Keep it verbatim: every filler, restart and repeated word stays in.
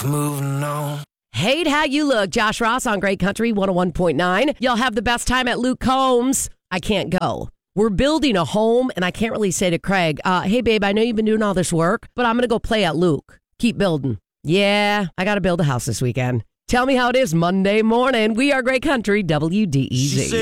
moving on. Hate how you look. Josh Ross on Great Country one oh one point nine. You'll have the best time at Luke Combs. I can't go. We're building a home, and I can't really say to Craig, uh, hey, babe, I know you've been doing all this work, but I'm going to go play at Luke. Keep building. Yeah, I got to build a house this weekend. Tell me how it is Monday morning. We are Great Country, W D E Z.